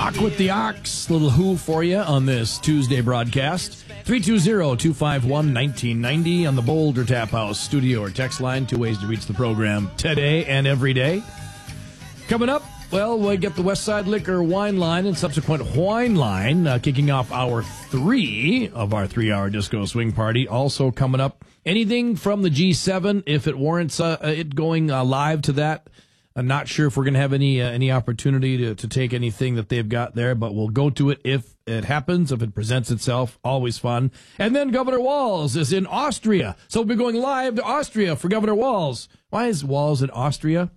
Talk with the Ox, little Who for you on this Tuesday broadcast. 320-251-1990 on the Boulder Tap House studio or text line. Two ways to reach the program today and every day. Coming up, well, we get the Westside Liquor Wine Line and subsequent Wine Line kicking off hour 3 of our 3-hour disco swing party. Also coming up, anything from the G7 if it warrants it going live to that. I'm not sure if we're going to have any opportunity to take anything that they've got there, but we'll go to it if it happens, if it presents itself. Always fun. And then Governor Walz is in Austria, so we'll be going live to Austria for Governor Walz. Why is Walz in Austria?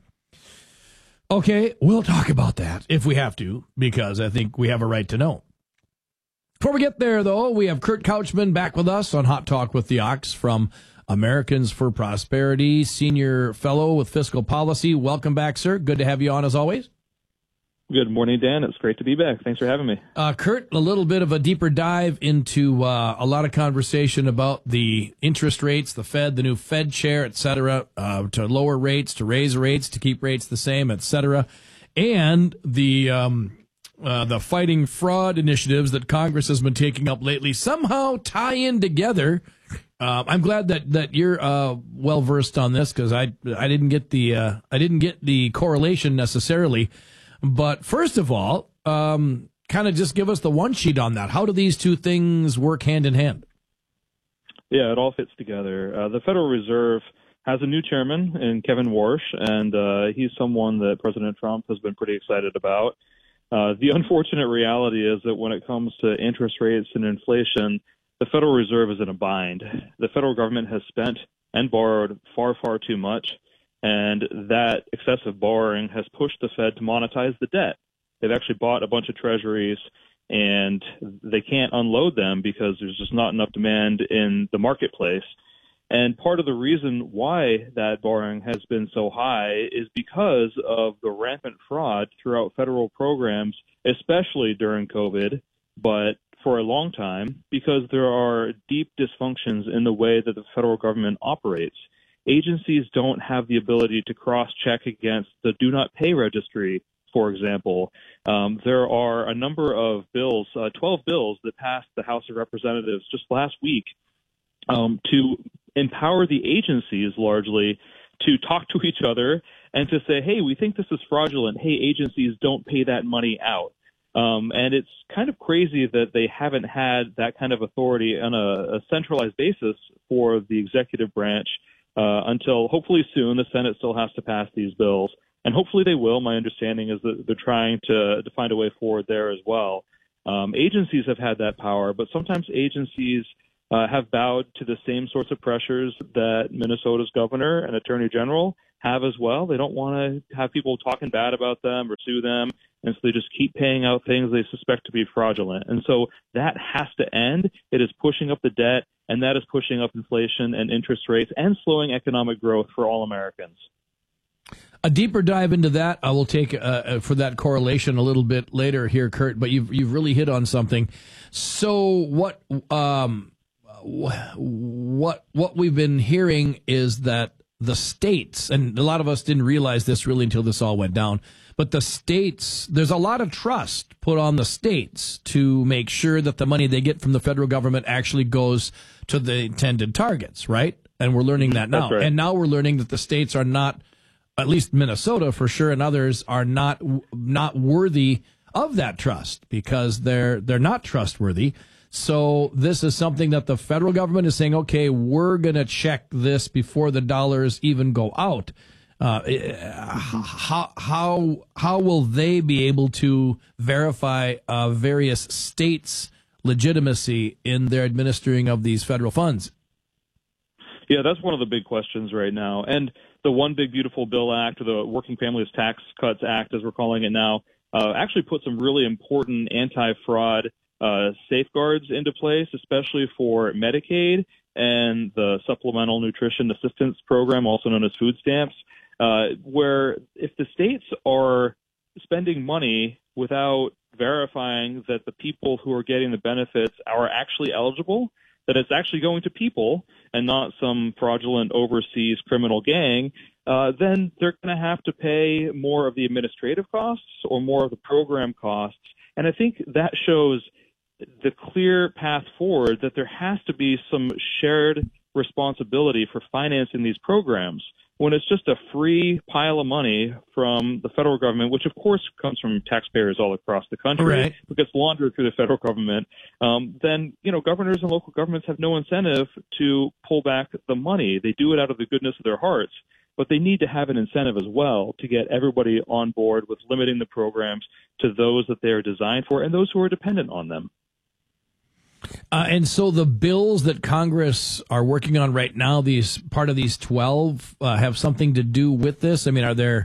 Okay, we'll talk about that if we have to, because I think we have a right to know. Before we get there, though, we have Kurt Couchman back with us on Hot Talk with the Ox from Americans for Prosperity, Senior Fellow with Fiscal Policy. Welcome back, sir. Good to have you on, as always. Good morning, Dan. It's great to be back. Thanks for having me. Kurt, a little bit of a deeper dive into a lot of conversation about the interest rates, the Fed, the new Fed chair, et cetera, to lower rates, to raise rates, to keep rates the same, et cetera, and the fighting fraud initiatives that Congress has been taking up lately somehow tie in together. I'm glad that you're well versed on this, because I didn't get the correlation necessarily. But first of all, kind of just give us the one sheet on that. How do these two things work hand in hand? Yeah, it all fits together. The Federal Reserve has a new chairman in Kevin Warsh, and he's someone that President Trump has been pretty excited about. The unfortunate reality is that when it comes to interest rates and inflation, the Federal Reserve is in a bind. The federal government has spent and borrowed far, far too much, and that excessive borrowing has pushed the Fed to monetize the debt. They've actually bought a bunch of treasuries, and they can't unload them because there's just not enough demand in the marketplace. And part of the reason why that borrowing has been so high is because of the rampant fraud throughout federal programs, especially during COVID, but for a long time, because there are deep dysfunctions in the way that the federal government operates. Agencies don't have the ability to cross-check against the do not pay registry, for example. There are a number of bills, 12 bills that passed the House of Representatives just last week to empower the agencies largely to talk to each other and to say, hey, we think this is fraudulent. Hey, agencies, don't pay that money out. And it's kind of crazy that they haven't had that kind of authority on a centralized basis for the executive branch until hopefully soon. The Senate still has to pass these bills, and hopefully they will. My understanding is that they're trying to find a way forward there as well. Agencies have had that power, but sometimes agencies have bowed to the same sorts of pressures that Minnesota's governor and attorney general have as well. They don't want to have people talking bad about them or sue them, and so they just keep paying out things they suspect to be fraudulent. And so that has to end. It is pushing up the debt, and that is pushing up inflation and interest rates and slowing economic growth for all Americans. A deeper dive into that, I will take for that correlation a little bit later here, Kurt. But you've really hit on something. So what we've been hearing is that the states, and a lot of us didn't realize this really until this all went down, but the states, there's a lot of trust put on the states to make sure that the money they get from the federal government actually goes to the intended targets, right? And we're learning that now. Right. And now we're learning that the states are not, at least Minnesota for sure, and others are not worthy of that trust because they're not trustworthy. So this is something that the federal government is saying, okay, we're going to check this before the dollars even go out. How will they be able to verify various states' legitimacy in their administering of these federal funds? Yeah, that's one of the big questions right now. And the One Big Beautiful Bill Act, or the Working Families Tax Cuts Act, as we're calling it now, actually put some really important anti-fraud safeguards into place, especially for Medicaid and the Supplemental Nutrition Assistance Program, also known as food stamps, where if the states are spending money without verifying that the people who are getting the benefits are actually eligible, that it's actually going to people and not some fraudulent overseas criminal gang, then they're going to have to pay more of the administrative costs or more of the program costs. And I think that shows the clear path forward that there has to be some shared responsibility for financing these programs. When it's just a free pile of money from the federal government, which of course comes from taxpayers all across the country, right, but gets laundered through the federal government, then, governors and local governments have no incentive to pull back the money. They do it out of the goodness of their hearts, but they need to have an incentive as well to get everybody on board with limiting the programs to those that they are designed for and those who are dependent on them. And so the bills that Congress are working on right now, these part of these 12, have something to do with this. I mean,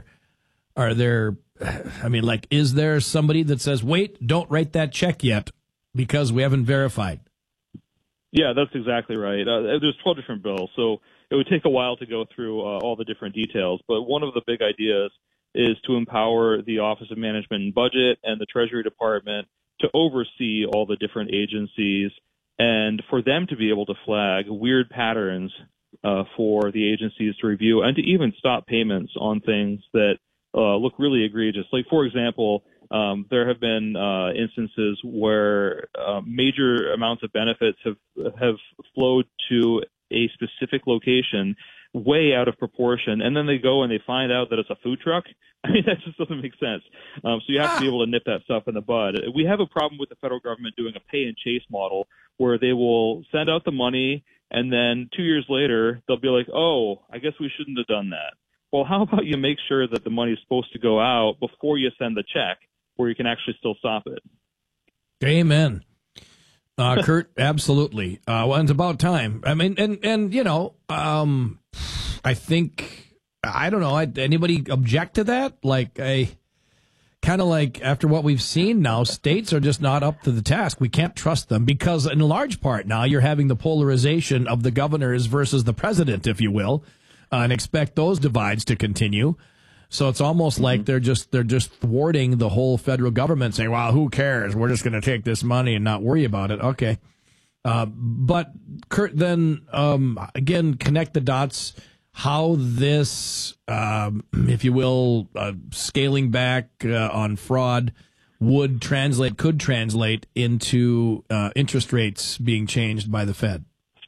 is there somebody that says, wait, don't write that check yet because we haven't verified? Yeah, that's exactly right. There's 12 different bills, so it would take a while to go through all the different details. But one of the big ideas is to empower the Office of Management and Budget and the Treasury Department to oversee all the different agencies and for them to be able to flag weird patterns for the agencies to review and to even stop payments on things that look really egregious. Like, for example, there have been instances where major amounts of benefits have flowed to a specific location way out of proportion, and then they go and they find out that it's a food truck. I mean, that just doesn't make sense. So you have to be able to nip that stuff in the bud. We have a problem with the federal government doing a pay and chase model where they will send out the money and then 2 years later they'll be like, oh, I guess we shouldn't have done that. Well, how about you make sure that the money is supposed to go out before you send the check where you can actually still stop it? Amen. Kurt, absolutely. Well, it's about time. I mean, I think, I don't know, anybody object to that? Kind of like after what we've seen now, states are just not up to the task. We can't trust them because in large part now you're having the polarization of the governors versus the president, if you will, and expect those divides to continue. So it's almost like they're just thwarting the whole federal government, saying, well, who cares? We're just going to take this money and not worry about it. Okay. But Kurt, then again, connect the dots, how this, if you will, scaling back on fraud could translate into interest rates being changed by the Fed.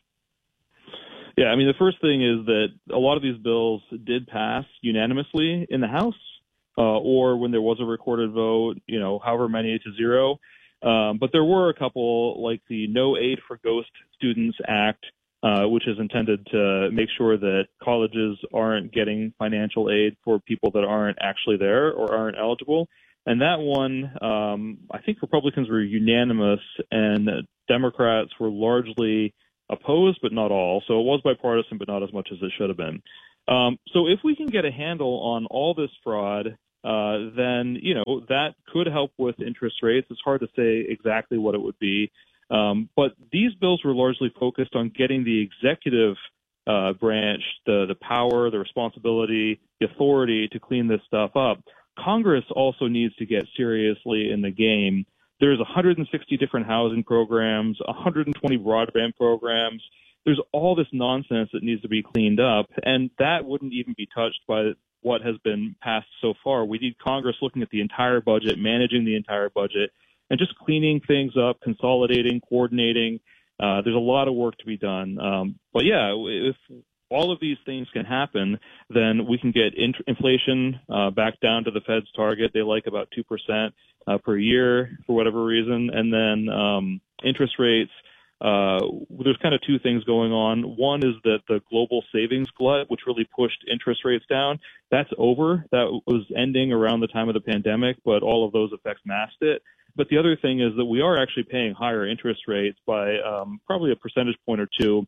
Yeah, I mean, the first thing is that a lot of these bills did pass unanimously in the House, or when there was a recorded vote, however many to zero. But there were a couple, like the No Aid for Ghost Students Act, which is intended to make sure that colleges aren't getting financial aid for people that aren't actually there or aren't eligible. And that one, I think Republicans were unanimous and Democrats were largely opposed, but not all. So it was bipartisan, but not as much as it should have been. So if we can get a handle on all this fraud, then, that could help with interest rates. It's hard to say exactly what it would be. But these bills were largely focused on getting the executive branch, the power, the responsibility, the authority to clean this stuff up. Congress also needs to get seriously in the game. There's 160 different housing programs, 120 broadband programs. There's all this nonsense that needs to be cleaned up, and that wouldn't even be touched by what has been passed so far. We need Congress looking at the entire budget, managing the entire budget, and just cleaning things up, consolidating, coordinating. There's a lot of work to be done. But yeah, if all of these things can happen, then we can get inflation back down to the Fed's target. They like about 2% per year for whatever reason. And then interest rates, there's kind of two things going on. One is that the global savings glut, which really pushed interest rates down, that's over. That was ending around the time of the pandemic, but all of those effects masked it. But the other thing is that we are actually paying higher interest rates by probably a percentage point or two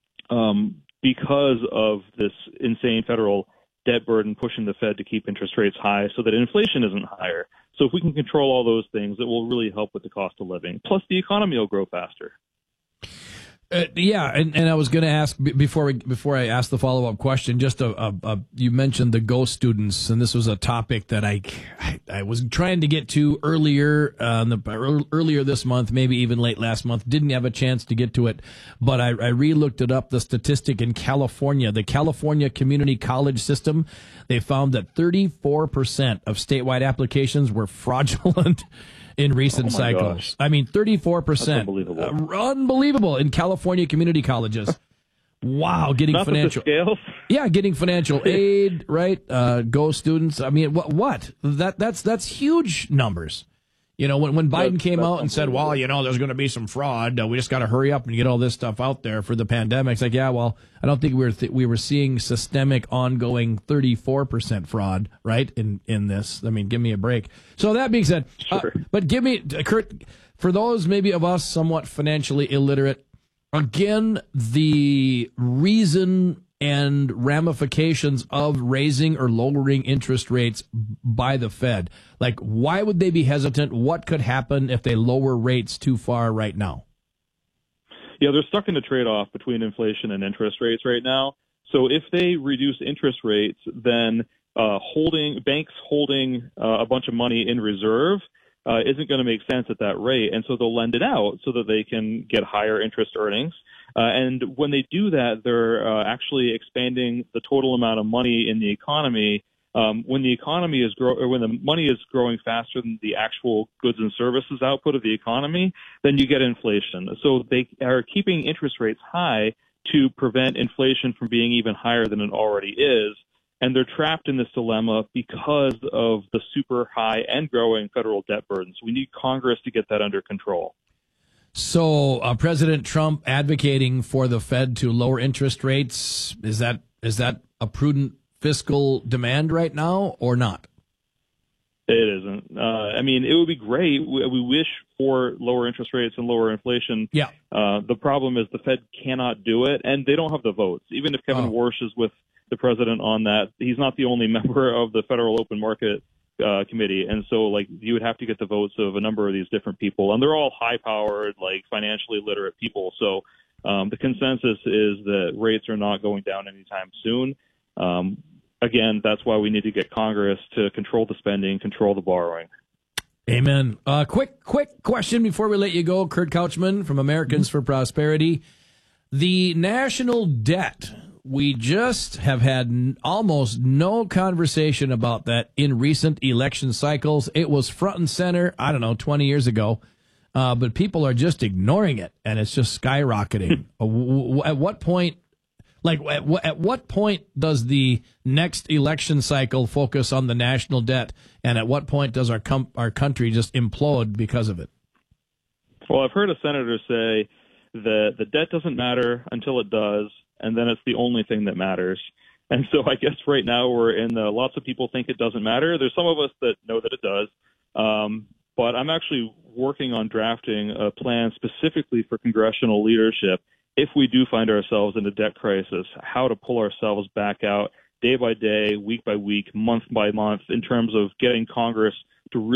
because of this insane federal debt burden pushing the Fed to keep interest rates high so that inflation isn't higher. So if we can control all those things, it will really help with the cost of living. Plus, the economy will grow faster. Yeah, and I was going to ask before I ask the follow up question. Just you mentioned the Go students, and this was a topic that I was trying to get to earlier earlier this month, maybe even late last month. Didn't have a chance to get to it, but I re-looked it up. The statistic in California, the California Community College system, they found that 34% of statewide applications were fraudulent in recent cycles. Gosh. I mean, 34%. That's unbelievable. Unbelievable in California community colleges. Wow, getting Not financial. the scales. Yeah, getting financial aid, right? Go students. I mean, what? That's huge numbers. You know, when Biden came out and said, well, you know, there's going to be some fraud. We just got to hurry up and get all this stuff out there for the pandemic. It's like, yeah, well, I don't think we were seeing systemic, ongoing 34% fraud, right? In this, I mean, give me a break. So that being said, Sure. but give me, Kurt, for those maybe of us somewhat financially illiterate, again, the reason and ramifications of raising or lowering interest rates by the Fed. Like, why would they be hesitant? What could happen if they lower rates too far right now? Yeah, they're stuck in a trade-off between inflation and interest rates right now. So if they reduce interest rates, then banks holding a bunch of money in reserve isn't going to make sense at that rate. And so they'll lend it out so that they can get higher interest earnings. And when they do that, they're actually expanding the total amount of money in the economy. When the economy is when the money is growing faster than the actual goods and services output of the economy, then you get inflation. So they are keeping interest rates high to prevent inflation from being even higher than it already is. And they're trapped in this dilemma because of the super high and growing federal debt burden. So we need Congress to get that under control. So President Trump advocating for the Fed to lower interest rates, is that a prudent fiscal demand right now or not? It isn't. I mean, it would be great. We wish for lower interest rates and lower inflation. Yeah. The problem is the Fed cannot do it, and they don't have the votes. Even if Kevin Warsh is with the president on that, he's not the only member of the Federal Open Market Committee. And so, like, you would have to get the votes of a number of these different people. And they're all high-powered, like, financially literate people. So the consensus is that rates are not going down anytime soon. Again, that's why we need to get Congress to control the spending, control the borrowing. Amen. Quick question before we let you go, Kurt Couchman from Americans for Prosperity. The national debt, we just have had almost no conversation about that in recent election cycles. It was front and center, 20 years ago, but people are just ignoring it, and it's just skyrocketing. At what point? At what point does the next election cycle focus on the national debt, and at what point does our country just implode because of it? Well, I've heard a senator say that the debt doesn't matter until it does, and then it's the only thing that matters. And so I guess right now we're in lots of people think it doesn't matter. There's some of us that know that it does. But I'm actually working on drafting a plan specifically for congressional leadership if we do find ourselves in a debt crisis, how to pull ourselves back out day by day, week by week, month by month, in terms of getting Congress